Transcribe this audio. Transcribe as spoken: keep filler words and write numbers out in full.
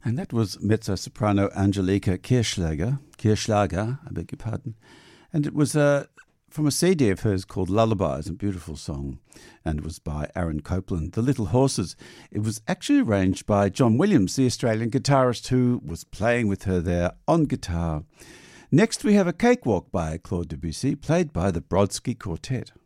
And that was mezzo-soprano Angelika Kirchschlager, Kirchschlager, I beg your pardon. And it was uh, from a C D of hers called Lullabies, a beautiful song, and it was by Aaron Copland. The Little Horses. It was actually arranged by John Williams, the Australian guitarist who was playing with her there on guitar. Next we have a cakewalk by Claude Debussy, played by the Brodsky Quartet.